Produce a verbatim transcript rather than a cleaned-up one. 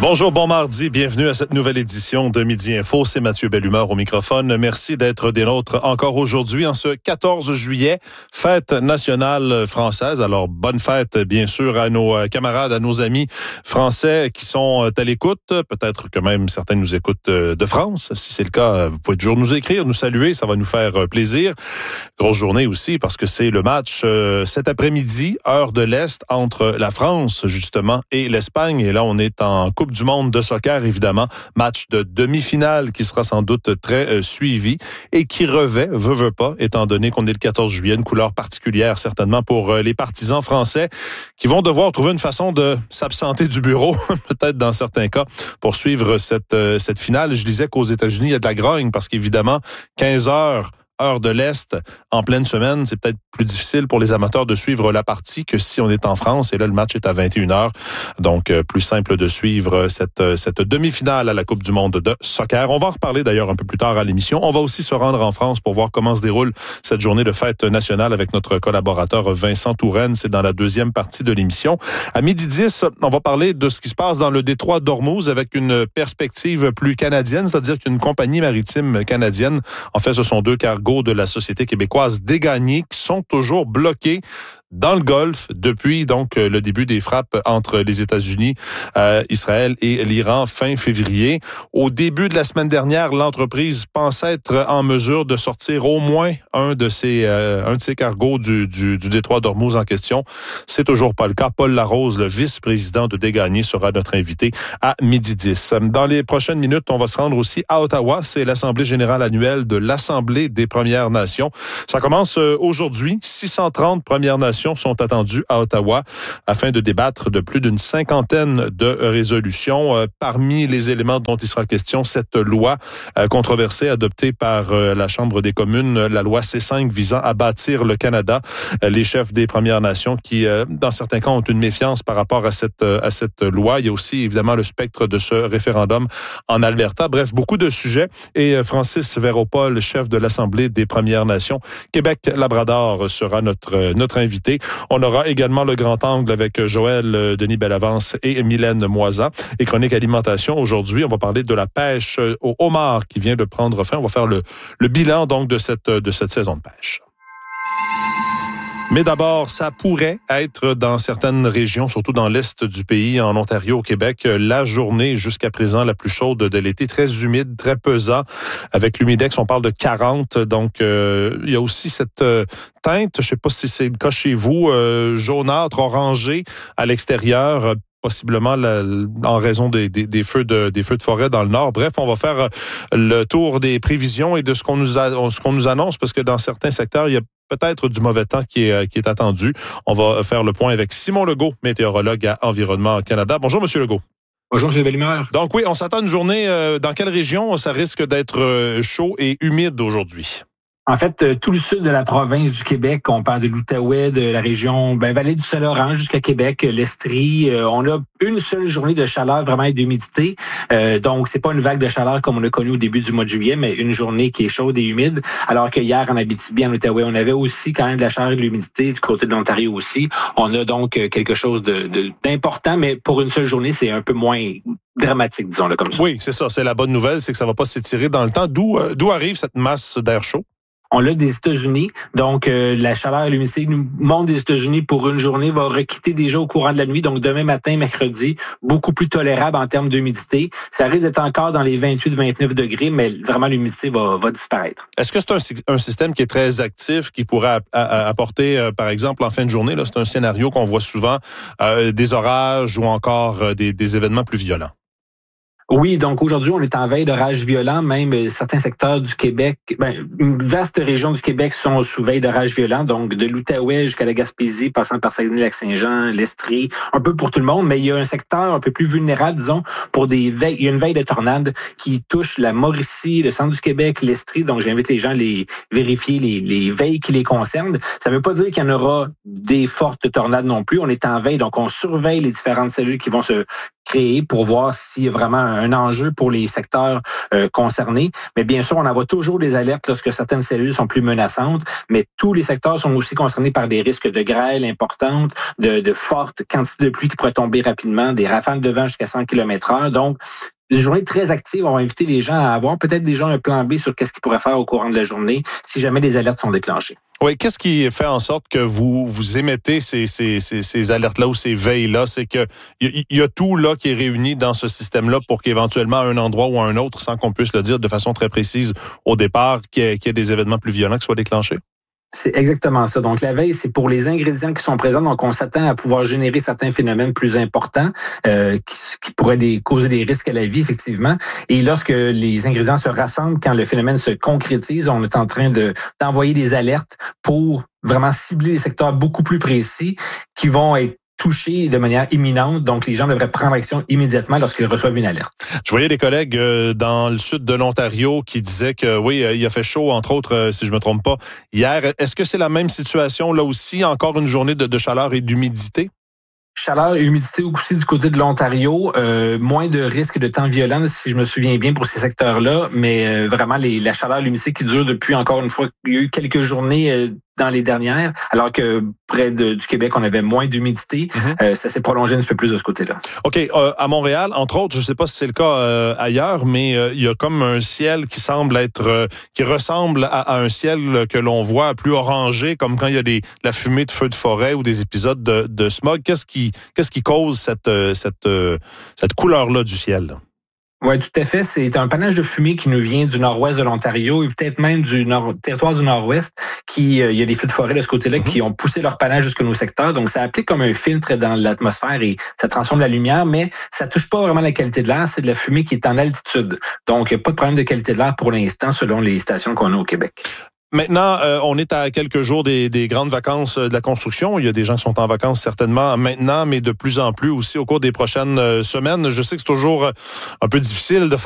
Bonjour, bon mardi, bienvenue à cette nouvelle édition de Midi Info. C'est Mathieu Bellumeur au microphone. Merci d'être des nôtres encore aujourd'hui en ce quatorze juillet, fête nationale française. Alors, bonne fête, bien sûr, à nos camarades, à nos amis français qui sont à l'écoute. Peut-être que même certains nous écoutent de France. Si c'est le cas, vous pouvez toujours nous écrire, nous saluer, ça va nous faire plaisir. Grosse journée aussi parce que c'est le match euh, cet après-midi, heure de l'Est, entre la France, justement, et l'Espagne. Et là, on est en Coupe du monde de soccer, évidemment. Match de demi-finale qui sera sans doute très euh, suivi et qui revêt, veut, veut pas, étant donné qu'on est le quatorze juillet, une couleur particulière, certainement, pour euh, les partisans français qui vont devoir trouver une façon de s'absenter du bureau, peut-être dans certains cas, pour suivre cette, euh, cette finale. Je disais qu'aux États-Unis, il y a de la grogne parce qu'évidemment, quinze heures, heure de l'Est, en pleine semaine, c'est peut-être plus difficile pour les amateurs de suivre la partie que si on est en France. Et là, le match est à vingt et une heures. Donc, euh, plus simple de suivre cette, cette demi-finale à la Coupe du monde de soccer. On va en reparler d'ailleurs un peu plus tard à l'émission. On va aussi se rendre en France pour voir comment se déroule cette journée de fête nationale avec notre collaborateur Vincent Touraine. C'est dans la deuxième partie de l'émission. À midi dix, on va parler de ce qui se passe dans le détroit d'Ormuz avec une perspective plus canadienne, c'est-à-dire qu'une compagnie maritime canadienne, en fait, ce sont deux cargos de la société québécoise Dégagné qui sont toujours bloqués dans le Golfe depuis donc le début des frappes entre les États-Unis, euh, Israël et l'Iran fin février. Au début de la semaine dernière, l'entreprise pensait être en mesure de sortir au moins un de ces euh, un de ces cargos du, du, du détroit d'Ormuz en question. C'est toujours pas le cas. Paul Larose, le vice-président de Dégagné, sera notre invité à midi dix. Dans les prochaines minutes, on va se rendre aussi à Ottawa. C'est l'Assemblée générale annuelle de l'Assemblée des Premières Nations. Ça commence aujourd'hui. six cent trente Premières Nations sont attendues à Ottawa afin de débattre de plus d'une cinquantaine de résolutions. Euh, parmi les éléments dont il sera question, cette loi euh, controversée adoptée par euh, la Chambre des communes, la loi C cinq visant à bâtir le Canada. Euh, les chefs des Premières Nations qui, euh, dans certains cas, ont une méfiance par rapport à cette, euh, à cette loi. Il y a aussi, évidemment, le spectre de ce référendum en Alberta. Bref, beaucoup de sujets. Et euh, Francis Véropol, chef de l'Assemblée des Premières Nations, Québec-Labrador, sera notre, euh, notre invité. On aura également le grand angle avec Joël Denis Bellavance et Mylène Moisan. Et Chronique Alimentation, aujourd'hui, on va parler de la pêche au homard qui vient de prendre fin. On va faire le, le bilan donc de cette, de cette saison de pêche. Mais d'abord, ça pourrait être dans certaines régions, surtout dans l'est du pays, en Ontario, au Québec, la journée jusqu'à présent la plus chaude de l'été, très humide, très pesant. Avec l'humidex, on parle de quarante. Donc, euh, il y a aussi cette euh, teinte, je ne sais pas si c'est le cas chez vous, euh, jaunâtre, orangé à l'extérieur, possiblement la, en raison des, des, des, feux de, des feux de forêt dans le nord. Bref, on va faire le tour des prévisions et de ce qu'on nous, a, ce qu'on nous annonce, parce que dans certains secteurs, il y a peut-être du mauvais temps qui est, qui est attendu. On va faire le point avec Simon Legault, météorologue à Environnement Canada. Bonjour, Monsieur Legault. Bonjour, M. Bellemare. Donc oui, on s'attend à une journée, euh, dans quelle région ça risque d'être euh, chaud et humide aujourd'hui? En fait, tout le sud de la province du Québec, on parle de l'Outaouais, de la région ben, Vallée du Saint-Laurent jusqu'à Québec, l'Estrie. Euh, on a une seule journée de chaleur vraiment et d'humidité. Euh, donc, c'est pas une vague de chaleur comme on a connu au début du mois de juillet, mais une journée qui est chaude et humide. Alors que hier, en Abitibi, en Outaouais, on avait aussi quand même de la chaleur et de l'humidité du côté de l'Ontario aussi. On a donc quelque chose de, de, d'important, mais pour une seule journée, c'est un peu moins dramatique, disons-le comme ça. Oui, c'est ça. C'est la bonne nouvelle, c'est que ça va pas s'étirer dans le temps. D'où, euh, d'où arrive cette masse d'air chaud? On l'a des États-Unis, donc euh, la chaleur et l'humidité nous montent des États-Unis pour une journée, va requitter déjà au courant de la nuit, donc demain matin, mercredi, beaucoup plus tolérable en termes d'humidité. Ça risque d'être encore dans les vingt-huit à vingt-neuf degrés, mais vraiment l'humidité va, va disparaître. Est-ce que c'est un, un système qui est très actif, qui pourrait a, a, apporter, euh, par exemple, en fin de journée, là, c'est un scénario qu'on voit souvent, euh, des orages ou encore euh, des, des événements plus violents? Oui, donc aujourd'hui, on est en veille d'orages violents. Même certains secteurs du Québec, ben, une vaste région du Québec sont sous veille d'orages violents. Donc de l'Outaouais jusqu'à la Gaspésie, passant par Saguenay-Lac-Saint-Jean, l'Estrie, un peu pour tout le monde. Mais il y a un secteur un peu plus vulnérable, disons, pour des veilles. Il y a une veille de tornades qui touche la Mauricie, le centre du Québec, l'Estrie. Donc j'invite les gens à les vérifier les, les veilles qui les concernent. Ça ne veut pas dire qu'il y en aura des fortes tornades non plus. On est en veille, donc on surveille les différentes cellules qui vont se créés pour voir s'il y a vraiment un enjeu pour les secteurs euh, concernés. Mais bien sûr, on envoie toujours des alertes lorsque certaines cellules sont plus menaçantes, mais tous les secteurs sont aussi concernés par des risques de grêle importantes, de, de fortes quantités de pluie qui pourraient tomber rapidement, des rafales de vent jusqu'à cent kilomètres heure. Donc, une journée très active, on va inviter les gens à avoir peut-être déjà un plan B sur qu'est-ce qu'ils pourraient faire au courant de la journée si jamais des alertes sont déclenchées. Oui, qu'est-ce qui fait en sorte que vous vous émettez ces, ces, ces, ces alertes-là ou ces veilles-là? C'est que il y, y a tout là qui est réuni dans ce système-là pour qu'éventuellement à un endroit ou à un autre, sans qu'on puisse le dire de façon très précise au départ, qu'il y ait, qu'il y ait des événements plus violents qui soient déclenchés? C'est exactement ça. Donc, la veille, c'est pour les ingrédients qui sont présents. Donc, on s'attend à pouvoir générer certains phénomènes plus importants euh, qui, qui pourraient des, causer des risques à la vie, effectivement. Et lorsque les ingrédients se rassemblent, quand le phénomène se concrétise, on est en train de d'envoyer des alertes pour vraiment cibler des secteurs beaucoup plus précis qui vont être touchés de manière imminente. Donc, les gens devraient prendre action immédiatement lorsqu'ils reçoivent une alerte. Je voyais des collègues euh, dans le sud de l'Ontario qui disaient que oui, euh, il a fait chaud, entre autres, euh, si je me trompe pas, hier. Est-ce que c'est la même situation là aussi, encore une journée de, de chaleur et d'humidité? Chaleur et humidité aussi du côté de l'Ontario, euh, moins de risques de temps violent, si je me souviens bien, pour ces secteurs-là, mais euh, vraiment les, la chaleur et l'humidité qui dure depuis, encore une fois, il y a eu quelques journées euh, dans les dernières, alors que près de, du Québec, on avait moins d'humidité. Mm-hmm. Euh, ça s'est prolongé un petit peu plus de ce côté-là. OK. Euh, à Montréal, entre autres, je ne sais pas si c'est le cas euh, ailleurs, mais euh, il y a comme un ciel qui semble être, euh, qui ressemble à, à un ciel que l'on voit plus orangé, comme quand il y a des, de la fumée de feux de forêt ou des épisodes de, de smog. Qu'est-ce qui, qu'est-ce qui cause cette, cette, cette couleur-là du ciel? Oui, tout à fait. C'est un panache de fumée qui nous vient du nord-ouest de l'Ontario et peut-être même du nord- territoire du nord-ouest. Qui, euh, il y a des feux de forêt de ce côté-là mm-hmm. qui ont poussé leur panache jusqu'à nos secteurs. Donc, ça applique comme un filtre dans l'atmosphère et ça transforme la lumière, mais ça touche pas vraiment la qualité de l'air. C'est de la fumée qui est en altitude. Donc, il n'y a pas de problème de qualité de l'air pour l'instant selon les stations qu'on a au Québec. Maintenant, euh, on est à quelques jours des, des grandes vacances de la construction. Il y a des gens qui sont en vacances certainement maintenant, mais de plus en plus aussi au cours des prochaines semaines. Je sais que c'est toujours un peu difficile de